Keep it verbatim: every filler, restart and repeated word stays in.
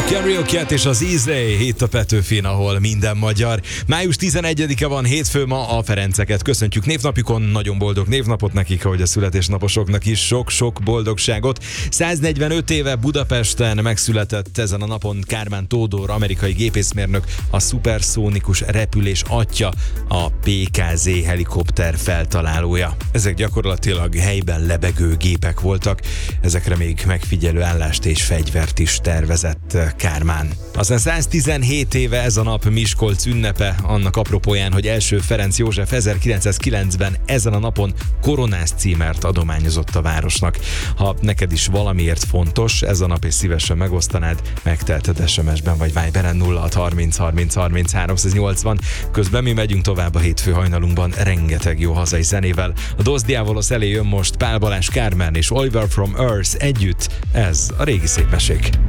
Karaoke és az Easy itt a Petőfin, ahol minden magyar. május tizenegyedike van, hétfő ma, a Ferenceket köszöntjük névnapjukon, nagyon boldog névnapot nekik, ahogy a születésnaposoknak is sok-sok boldogságot. száznegyvenöt éve Budapesten megszületett ezen a napon Kármán Tódor, amerikai gépészmérnök, a szuperszónikus repülés atya, a pé ká zé helikopter feltalálója. Ezek gyakorlatilag helyben lebegő gépek voltak, ezekre még megfigyelő állást és fegyvert is tervezett Kármán. Aztán száztizenhét éve ez a nap Miskolc ünnepe, annak apropóján, hogy első Ferenc József ezerkilencszázkilencben ezen a napon koronász címert adományozott a városnak. Ha neked is valamiért fontos ez a nap és szívesen megosztanád, megtelted es em es-ben vagy Viberen nulla hat harminc harminc harminc háromszáznyolcvan. Közben mi megyünk tovább a hétfő hajnalunkban rengeteg jó hazai zenével. A Dos Diabolos elé jön most Pál Balázs, Kármán és Oliver from Earth együtt. Ez a régi szép mesék.